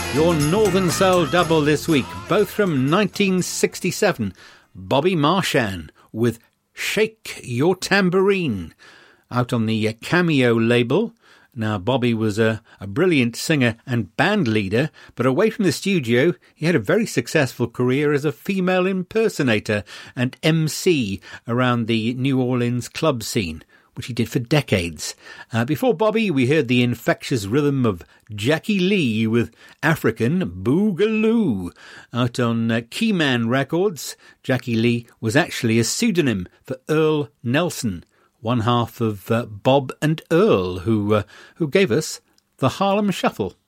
Your Northern Soul double this week, both from 1967. Bobby Marchand with Shake Your Tambourine, out on the Cameo label. Now, Bobby was a brilliant singer and band leader, but away from the studio, he had a very successful career as a female impersonator and MC around the New Orleans club scene, which he did for decades. Before Bobby, we heard the infectious rhythm of Jackie Lee with African Boogaloo. Out on Keyman Records, Jackie Lee was actually a pseudonym for Earl Nelson, one half of Bob and Earl, who gave us the Harlem Shuffle.